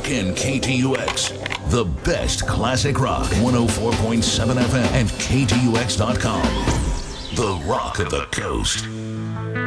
Rock and KTUX. The best classic rock, 104.7 FM and KTUX.com. The Rock of the Coast.